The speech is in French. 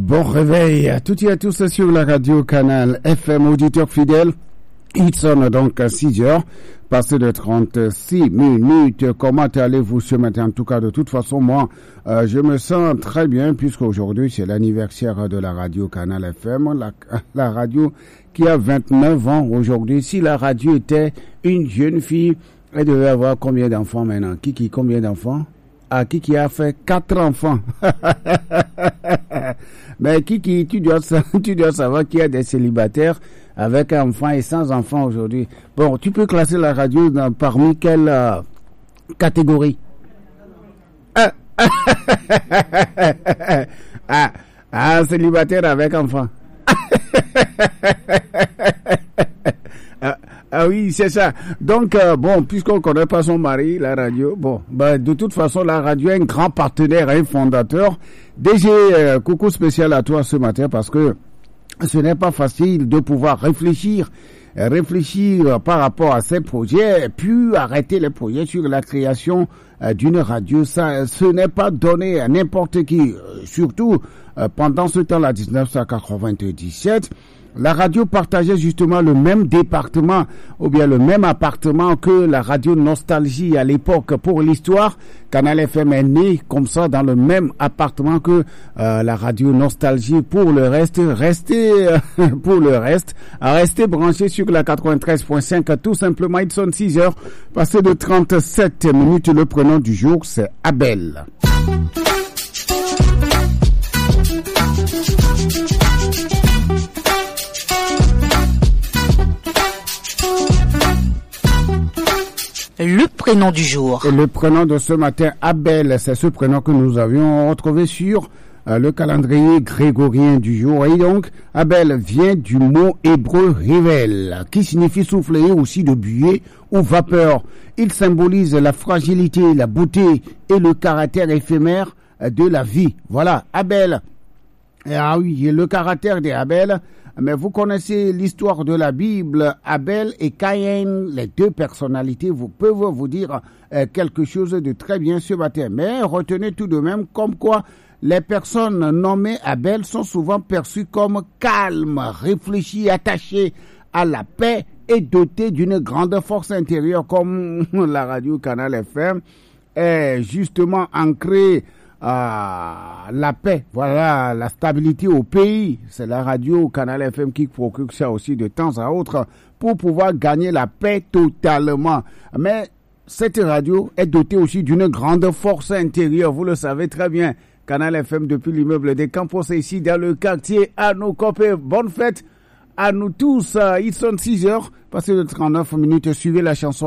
Bon réveil à toutes et à tous sur la radio Canal FM, auditeurs fidèles. Il sonne donc à 6 heures, passé de 36 minutes. Comment allez-vous ce matin? En tout cas, de toute façon, moi, je me sens très bien puisqu'aujourd'hui, c'est l'anniversaire de la radio Canal FM, la radio qui a 29 ans aujourd'hui. Si la radio était une jeune fille, elle devait avoir combien d'enfants maintenant? Kiki, combien d'enfants? Ah, Kiki a fait 4 enfants. Mais Kiki, tu dois savoir qu'il y a des célibataires avec un enfant et sans enfant aujourd'hui. Bon, tu peux classer la radio parmi quelle catégorie? Célibataire avec enfant. Ah oui, c'est ça. Donc, puisqu'on ne connaît pas son mari, la radio, de toute façon, la radio est un grand partenaire, un fondateur. DG, coucou spécial à toi ce matin parce que ce n'est pas facile de pouvoir réfléchir par rapport à ces projets, puis arrêter les projets sur la création d'une radio. Ça, ce n'est pas donné à n'importe qui, surtout pendant ce temps-là, 1997. La radio partageait justement le même département ou bien le même appartement que la radio Nostalgie à l'époque. Pour l'histoire, Canal FM est né comme ça dans le même appartement que la radio Nostalgie. Pour le reste, restez branchés sur la 93.5. Tout simplement, il sonne 6 heures, passé de 37 minutes. Le prénom du jour, c'est Abel. Le prénom du jour. Et le prénom de ce matin, Abel, c'est ce prénom que nous avions retrouvé sur le calendrier grégorien du jour. Et donc, Abel vient du mot hébreu Revel, qui signifie souffler aussi de buée ou vapeur. Il symbolise la fragilité, la beauté et le caractère éphémère de la vie. Voilà, Abel. Ah oui, le caractère d'Abel. Mais vous connaissez l'histoire de la Bible, Abel et Caïn, les deux personnalités peuvent vous dire quelque chose de très bien ce matin. Mais retenez tout de même comme quoi les personnes nommées Abel sont souvent perçues comme calmes, réfléchies, attachées à la paix et dotées d'une grande force intérieure comme la radio Canal FM est justement ancrée la paix, voilà, la stabilité au pays. C'est la radio Canal FM qui procure ça aussi de temps à autre pour pouvoir gagner la paix totalement. Mais cette radio est dotée aussi d'une grande force intérieure, vous le savez très bien. Canal FM depuis l'immeuble des Campos ici dans le quartier à nos copains. Bonne fête à nous tous. Ils sont 6 heures, passé de 39 minutes. Suivez la chanson.